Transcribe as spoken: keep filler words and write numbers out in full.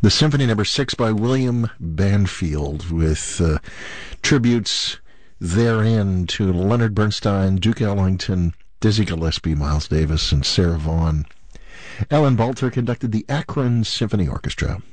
The Symphony Number Six by William Banfield, with uh, tributes therein to Leonard Bernstein, Duke Ellington, Dizzy Gillespie, Miles Davis, and Sarah Vaughan. Alan Balter conducted the Akron Symphony Orchestra.